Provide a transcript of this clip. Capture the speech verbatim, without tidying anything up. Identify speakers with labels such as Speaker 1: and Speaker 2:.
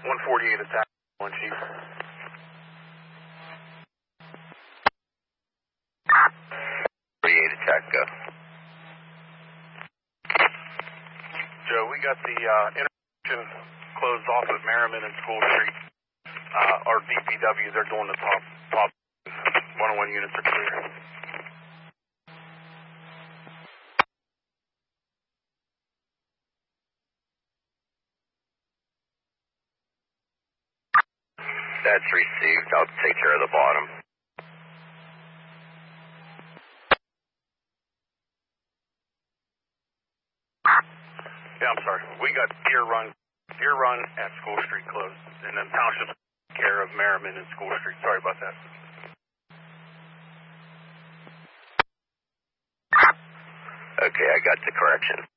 Speaker 1: one forty-eight attack, one chief.
Speaker 2: forty-eight attack, go.
Speaker 1: Joe, we got the uh, intersection closed off at Merriman and School Street. Uh, our D P Ws are doing the top, top one oh one units are clear.
Speaker 2: That's received. I'll take care of the bottom.
Speaker 1: Yeah, I'm sorry. We got Deer Run, Deer Run at School Street closed, and then Township care of Merriman and School Street. Sorry about that.
Speaker 2: Okay, I got the correction.